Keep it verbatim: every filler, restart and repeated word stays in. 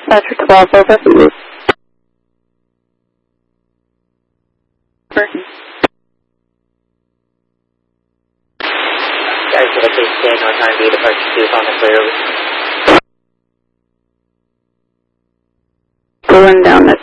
Dispatcher twelve, over. Over. Guys, for the case staying on time, be departure two on the clear. Going down